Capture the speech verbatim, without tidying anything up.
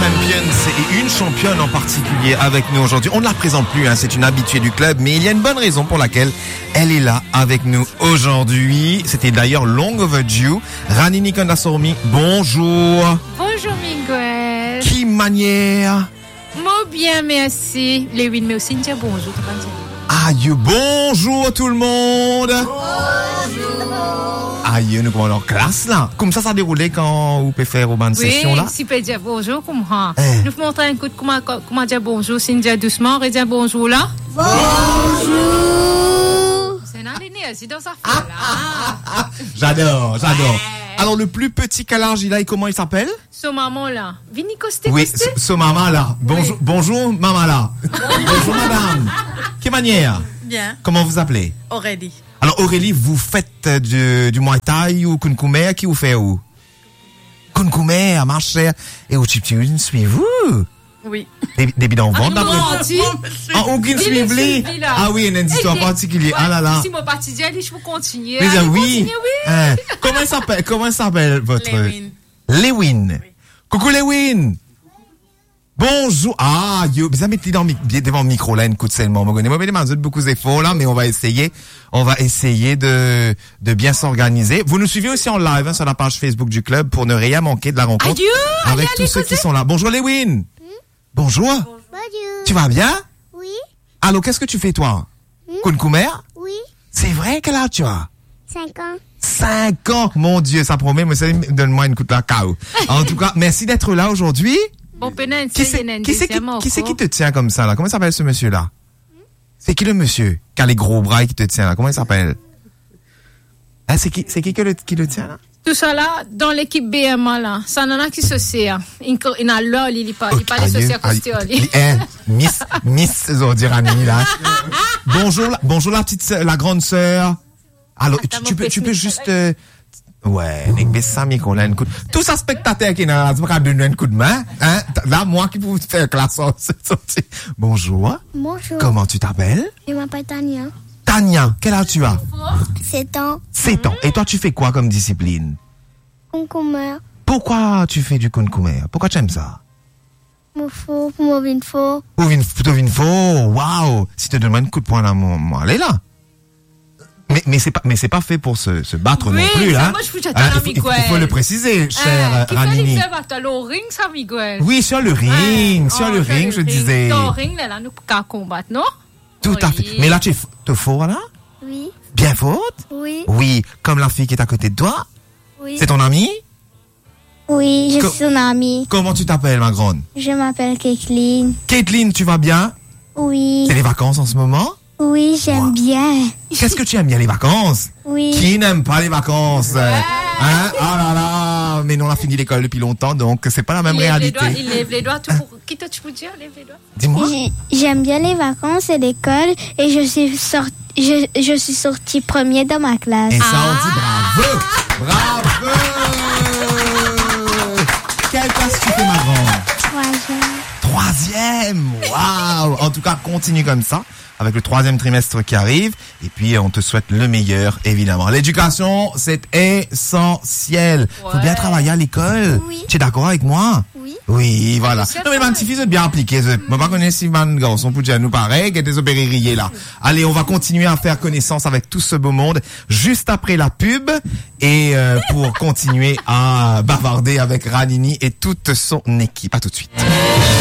champions et une championne en particulier avec nous aujourd'hui. On ne la présente plus, hein, c'est une habituée du club, mais il y a une bonne raison pour laquelle elle est là avec nous aujourd'hui. C'était d'ailleurs long overdue. Ranini Kondasormi, bonjour. Bonjour Miguel. Qui manière? Moi bien, merci. Lewin, mais aussi dire bonjour. Aïe, bonjour tout le monde. Bonjour. Aïe, nous sommes en classe là. Comme ça, ça a déroulé quand vous pouvez faire aux bonnes oui, sessions là? Oui, si vous pouvez dire bonjour, comme ça. Eh. Nous vous montrons un coup de comment, comment dire bonjour, si nous dire doucement, et dire bonjour là. Bonjour. C'est une l'énergie dans sa foule là. J'adore, j'adore. Ouais. Alors, le plus petit qu'Alarge, il a, comment il s'appelle? So maman là. Vini Costé Oui, Costé. so, so maman là. Bonjour, Oui. bonjour maman là. Bonjour madame. Quelle manière? Bien. Comment vous appelez? Aurélie. Alors Aurélie, vous faites du, du Muay Thai ou Kunkumer? Qui vous fait où? Kunkumer, ma chère. Et au chip suivez-vous? Oui. Des, des bidons ventre Ah, d'après. non, dis. Ah, aucune Il est suivi. suivi, là. Ah oui, il y a une histoire Eh, particulière. ouais, Ah là là. Si mon parti dit, allez, je peux continuer. Mais Allez, ah, oui. continuez, oui. Hein. Comment il s'appelle? Comment il s'appelle votre? Lewin. Lewin. Coucou Lewin. Bonjour. Ah, yo, vous mettez dans devant le micro là, une coup de seulement. Moi, je demande beaucoup d'efforts là, mais on va essayer, on va essayer de de bien s'organiser. Vous nous suivez aussi en live hein, sur la page Facebook du club pour ne rien manquer de la rencontre Adieu. avec Allez, tous allez, ceux qui causez. sont là. Bonjour Lewin. Bonjour. Bonjour. Tu vas bien? Oui, Allô, qu'est-ce que tu fais toi? Kunkumer? oui, C'est vrai quel âge tu as? cinq ans. Cinq ans, mon Dieu, ça promet. Mais ça, donne-moi une coup de la cao. En tout cas, merci d'être là aujourd'hui. Bon, peine, Qui c'est qui, c'est qui, qui, c'est qui te tient comme ça là? Comment s'appelle ce monsieur là? C'est qui le monsieur qui a les gros bras et qui te tient là? Comment il s'appelle? Hein, c'est qui c'est qui que le, qui le tient là? Tout ça là, dans l'équipe B M A là, ça n'en a qui se sait. Il y a l'ol, il parle, il parle de société costéoli. Hein, Miss Miss Zordirani là. Bonjour la, bonjour la petite sœur, la grande sœur. Alors Attends, tu, tu mon peux tu peux petit juste euh, ouais, nek baisse ça micro là une coup. Tous ces spectateurs qui là, tu peux donner un coup de main, hein? Là moi qui peux faire classe sortie. Bonjour. Bonjour. Comment tu t'appelles? Je m'appelle Tania. Tania, quel âge tu as? sept ans. sept ans. Et toi, tu fais quoi comme discipline? Concombre. Pourquoi tu fais du kunkumer? Pourquoi tu aimes ça? Mon faux, mon vin faux. Ouvinfo, waouh! Si tu te demandes un coup de poing là, moi, moi, allez là. Mais, mais c'est pas, mais c'est pas fait pour se, se battre Oui, non plus, ça, là. moi, je fous Hein, ta il, faut, il faut- il faut le préciser, cher Euh, euh, qui fait les Ranini. faire battre au ring, ça, Miguel? Oui, sur le ring, Ouais. sur Oh, le ring, je disais. Dans le ring, là, là, nous pouvons combattre, non? Tout à fait. Oui. Mais là, tu es, f- te faux, là? Oui, Bien faute? oui, Oui, comme la fille qui est à côté de toi? oui. C'est ton amie? Oui, je Co- suis son amie. Comment tu t'appelles, ma grande? Je m'appelle Kathleen. Caitlin, tu vas bien? Oui, C'est les vacances en ce moment? oui, j'aime Wow. bien. Qu'est-ce que tu aimes bien, les vacances? Oui. Qui n'aime pas les vacances? Hein? Ah là là! Mais nous, on a fini l'école depuis longtemps, donc c'est pas la même Il lève les réalité. doigts, il lève les doigts, tout pour... Qui te tu peux dire, lève les doigts? Dis-moi. J'ai- J'aime bien les vacances et l'école et je suis sortie, je, je suis sortie premier dans ma classe. Et ça, on dit bravo! Bravo! Quelle classe tu fais, ma grande? Troisième. Troisième! Waouh! En tout cas, continue comme ça, avec le troisième trimestre qui arrive. Et puis, on te souhaite le meilleur, évidemment. L'éducation, c'est essentiel. Faut Ouais. bien travailler à l'école. Oui. Tu es d'accord avec moi? Oui. Oui, voilà. c'est Non, mais vrai. man, petit fils, bien appliqué. Je ne pas connaître si man garçon pour dire nous pareil, qui des opérériers là. Allez, on va continuer à faire connaissance avec tout ce beau monde juste après la pub et euh, pour continuer à bavarder avec Ranini et toute son équipe. À tout de suite.